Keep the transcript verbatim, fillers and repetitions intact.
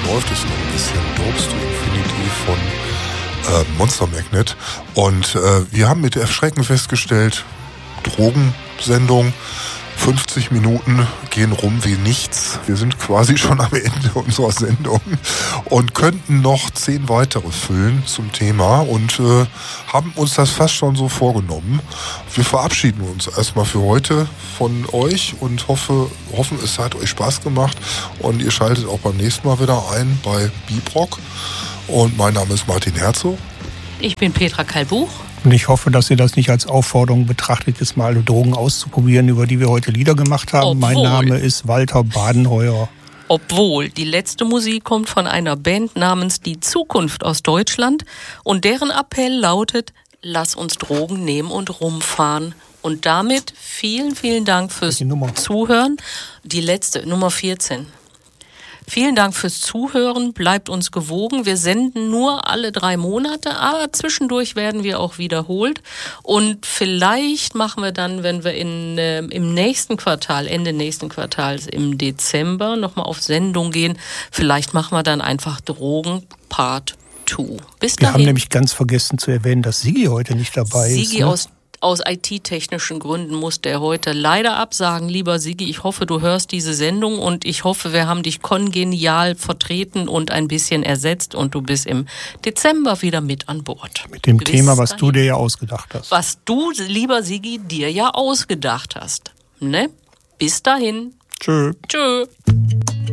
läuft es noch ein bisschen. Dopes to Infinity von äh, Monster Magnet. Und äh, wir haben mit Erschrecken festgestellt, Drogensendung, fünfzig Minuten gehen rum wie nichts. Wir sind quasi schon am Ende unserer Sendung und könnten noch zehn weitere füllen zum Thema und äh, haben uns das fast schon so vorgenommen. Wir verabschieden uns erstmal für heute von euch und hoffe, hoffen, es hat euch Spaß gemacht und ihr schaltet auch beim nächsten Mal wieder ein bei Bebrock. Und mein Name ist Martin Herzog. Ich bin Petra Kalbuch. Und ich hoffe, dass ihr das nicht als Aufforderung betrachtet, jetzt mal alle Drogen auszuprobieren, über die wir heute Lieder gemacht haben. Obwohl, mein Name ist Walter Badenheuer. Obwohl, die letzte Musik kommt von einer Band namens Die Zukunft aus Deutschland und deren Appell lautet, lass uns Drogen nehmen und rumfahren. Und damit vielen, vielen Dank fürs Zuhören. Die letzte, Nummer vierzehn. Vielen Dank fürs Zuhören, bleibt uns gewogen. Wir senden nur alle drei Monate, aber zwischendurch werden wir auch wiederholt. Und vielleicht machen wir dann, wenn wir in, äh, im nächsten Quartal, Ende nächsten Quartals im Dezember nochmal auf Sendung gehen, vielleicht machen wir dann einfach Drogen Part zwei. Bis dahin. Wir haben nämlich ganz vergessen zu erwähnen, dass Sigi heute nicht dabei Sigi ist. Ne? aus Aus I T-technischen Gründen musste er heute leider absagen. Lieber Sigi, ich hoffe, du hörst diese Sendung und ich hoffe, wir haben dich kongenial vertreten und ein bisschen ersetzt und du bist im Dezember wieder mit an Bord. Mit dem Bis Thema, was dahin. du dir ja ausgedacht hast. Was du, lieber Sigi, dir ja ausgedacht hast. Ne? Bis dahin. Tschö. Tschö.